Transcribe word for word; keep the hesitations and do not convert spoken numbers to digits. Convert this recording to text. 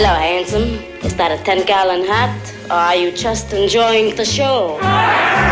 Hello, handsome. Is that a ten-gallon hat, or are you just enjoying the show?